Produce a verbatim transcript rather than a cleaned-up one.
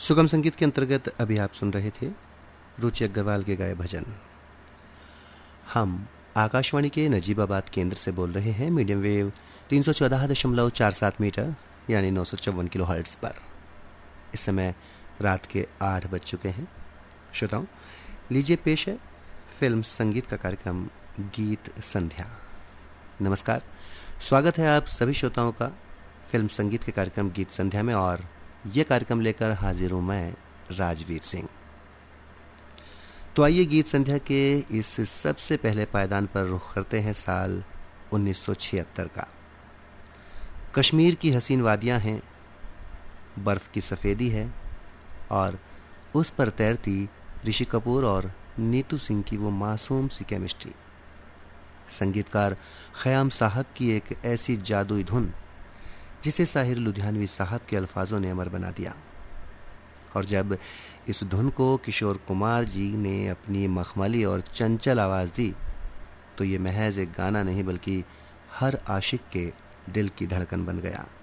सुगम संगीत के अंतर्गत अभी आप सुन रहे थे रुचि अग्रवाल के गाए भजन। हम आकाशवाणी के नजीबाबाद केंद्र से बोल रहे हैं मीडियम वेव तीन सौ चौदह दशमलव चार सात मीटर यानी नौ सौ चौवन किलो हर्ट्ज पर। इस समय रात के आठ बज चुके हैं। श्रोताओं, लीजिए पेश है फिल्म संगीत का कार्यक्रम गीत संध्या। नमस्कार, स्वागत है आप सभी श्रोताओं का फिल्म संगीत के कार्यक्रम गीत संध्या में। और ये कार्यक्रम लेकर हाजिर हूं मैं राजवीर सिंह। तो आइए गीत संध्या के इस सबसे पहले पायदान पर रुख करते हैं साल उन्नीस सौ छिहत्तर का। कश्मीर की हसीन वादियां हैं, बर्फ की सफ़ेदी है और उस पर तैरती ऋषि कपूर और नीतू सिंह की वो मासूम सी केमिस्ट्री। संगीतकार ख़याम साहब की एक ऐसी जादुई धुन जिसे साहिर लुधियानवी साहब के अल्फाजों ने अमर बना दिया। और जब इस धुन को किशोर कुमार जी ने अपनी मखमली और चंचल आवाज़ दी तो ये महज एक गाना नहीं बल्कि हर आशिक के दिल की धड़कन बन गया।